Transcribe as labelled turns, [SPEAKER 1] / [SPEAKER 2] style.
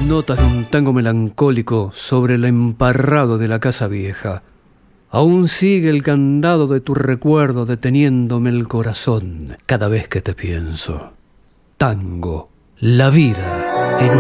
[SPEAKER 1] Notas de un tango melancólico sobre el emparrado de la casa vieja. Aún sigue el candado de tu recuerdo deteniéndome el corazón cada vez que te pienso. Tango, la vida en